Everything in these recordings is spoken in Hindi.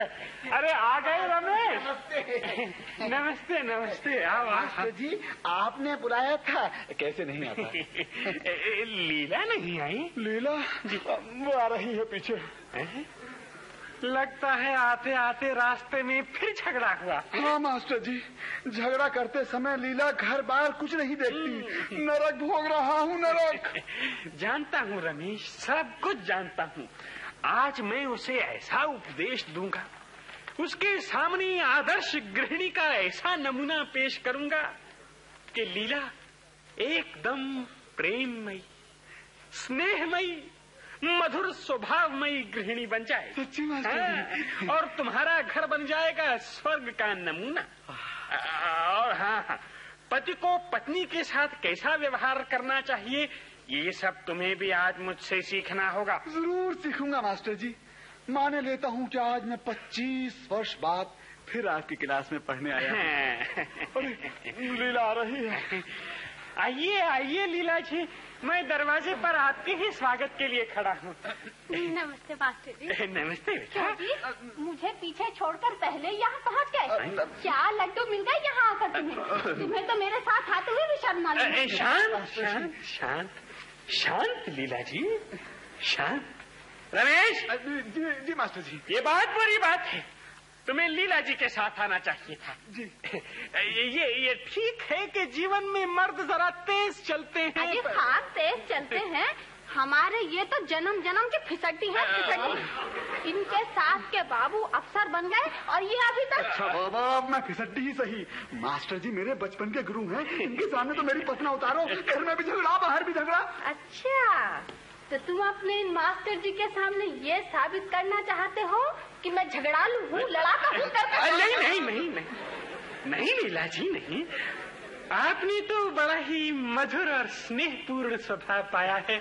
अरे आ गए रमेश। नमस्ते। नमस्ते नमस्ते। आओ मास्टर जी, आपने बुलाया था, कैसे नहीं आता? लीला नहीं आई? लीला वो आ रही है पीछे। लगता है आते आते रास्ते में फिर झगड़ा हुआ। हाँ मास्टर जी, झगड़ा करते समय लीला घर बाहर कुछ नहीं देखती। नरक भोग रहा हूँ, नरक। जानता हूँ रमेश, सब कुछ जानता हूँ। आज मैं उसे ऐसा उपदेश दूंगा, उसके सामने आदर्श गृहिणी का ऐसा नमूना पेश करूंगा कि लीला एकदम प्रेममयी, स्नेहमयी, मधुर स्वभावमयी गृहिणी बन जाए। सच्ची मास्टर जी। और तुम्हारा घर बन जाएगा स्वर्ग का नमूना। और हाँ, पति को पत्नी के साथ कैसा व्यवहार करना चाहिए, ये सब तुम्हें भी आज मुझसे सीखना होगा। जरूर सीखूंगा मास्टर जी। मान लेता हूँ कि आज मैं 25 वर्ष बाद फिर आपकी क्लास में पढ़ने आया हूँ। लीला आ रही है। आइए आइए लीला जी, मैं दरवाजे पर आपके ही स्वागत के लिए खड़ा हूँ। नमस्ते मास्टर जी। नमस्ते बेटा। क्यों जी? मुझे पीछे छोड़कर पहले यहाँ पहुँच गए? क्या लड्डू मिल गए यहाँ आकर तुम्हें? तुम्हें तो मेरे साथ आते हुए भी शर्म मालूम है। शांत शांत शांत शांत लीला जी, शांत। रमेश। जी मास्टर जी। ये बहुत बुरी बात है, तुम्हें लीला जी के साथ आना चाहिए था। जी। ये ठीक है कि जीवन में मर्द जरा तेज चलते हैं। अरे हाँ, तेज चलते हैं। हमारे ये तो जन्म जन्म की फिसड्डी है, फिसड्डी। इनके सास के बाबू अफसर बन गए और ये अभी तक। अच्छा बाबा, मैं फिसड्डी ही सही। मास्टर जी मेरे बचपन के गुरु हैं, इनके सामने तो मेरी पसना उतारो। घर में भी झगड़ा, बाहर भी झगड़ा। अच्छा, तो तुम अपने इन मास्टर जी के सामने ये साबित करना चाहते हो कि मैं झगड़ालू हूँ, लड़ाका हूँ? नहीं नहीं नहीं नहीं नहीं लीला जी, नहीं। आपने तो बड़ा ही मधुर और स्नेहपूर्ण स्वभाव पाया है।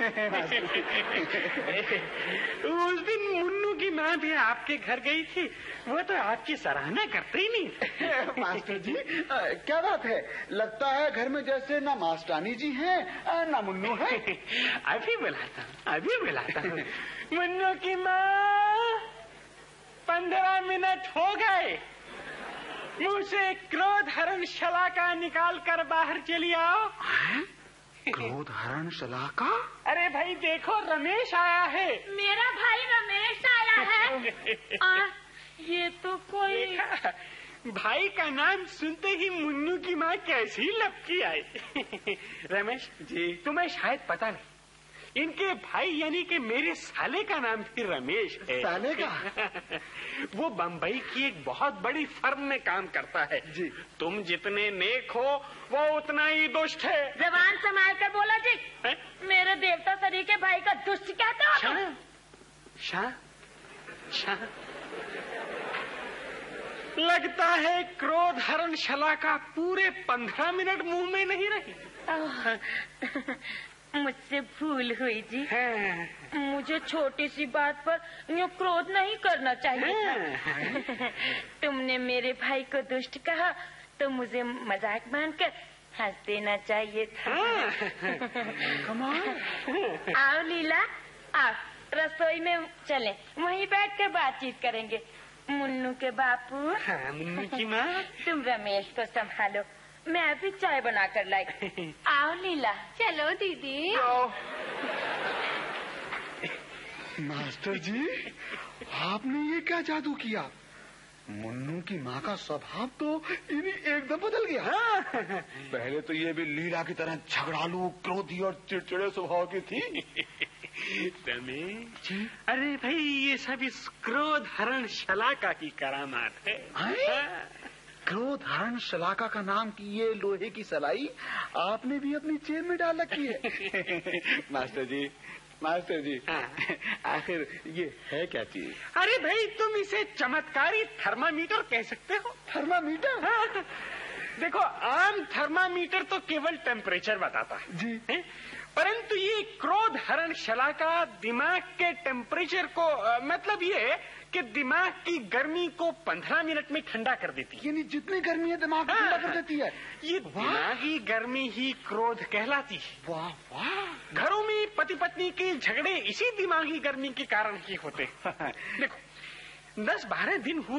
उस दिन मुन्नू की माँ भी आपके घर गई थी, वो तो आपकी सराहना करते ही नहीं। मास्टर जी क्या बात है, लगता है घर में जैसे ना मास्टानी जी हैं ना मुन्नू है। अभी बुलाता हूँ। मुन्नू की माँ, 15 मिनट हो गए, मुंह से क्रोध हरण शलाका निकाल कर बाहर चली आओ। क्रोध हरण शलाका? अरे भाई देखो, रमेश आया है। मेरा भाई रमेश आया है। ये तो कोई भाई का नाम सुनते ही मुन्नू की माँ कैसी लपकी आई। रमेश जी, तुम्हें शायद पता नहीं, इनके भाई यानी कि मेरे साले का नाम भी रमेश है। साले का? वो बम्बई की एक बहुत बड़ी फर्म में काम करता है जी। तुम जितने नेक हो वो उतना ही दुष्ट है। जबान संभाल कर बोला जी। है? मेरे देवता सरी के भाई का दुष्ट कहते हो? शाह शाह, लगता है क्रोध हरण शलाका पूरे 15 मिनट मुंह में नहीं रही। मुझसे भूल हुई जी। है। मुझे छोटी सी बात पर यूँ क्रोध नहीं करना चाहिए। तुमने मेरे भाई को दुष्ट कहा तो मुझे मजाक मानकर हंस देना चाहिए था। कमाल। आओ लीला, आओ रसोई में चलें, वहीं बैठकर बातचीत करेंगे। मुन्नू के बापू। हाँ, मुन्नू की माँ, तुम रमेश को संभालो, मैं अभी चाय बना कर लाई। आओ लीला। चलो दीदी। मास्टर जी, आपने ये क्या जादू किया? मुन्नू की माँ का स्वभाव तो इन्हीं एकदम बदल गया। पहले तो ये भी लीला की तरह झगड़ालू, क्रोधी और चिड़चिड़े स्वभाव की थी। रमेश, अरे भाई ये सब इस क्रोध हरण शलाका की करामात है। क्रोध हरण शलाका का नाम की ये लोहे की सलाई आपने भी अपनी जेब में डाल रखी है। मास्टर जी, आखिर ये है क्या चीज? अरे भाई तुम इसे चमत्कारी थर्मामीटर कह सकते हो। थर्मामीटर? हाँ, देखो आम थर्मामीटर तो केवल टेम्परेचर बताता है जी, परंतु ये क्रोध हरण शलाका दिमाग के टेम्परेचर को मतलब ये कि दिमाग की गर्मी को 15 मिनट में ठंडा कर देती है। यानी जितनी गर्मी है दिमाग को ठंडा कर देती है। ये दिमागी गर्मी ही क्रोध कहलाती है। वाह वाह। घरों में पति पत्नी के झगड़े इसी दिमागी गर्मी के कारण ही होते हैं। देखो 10-12 दिन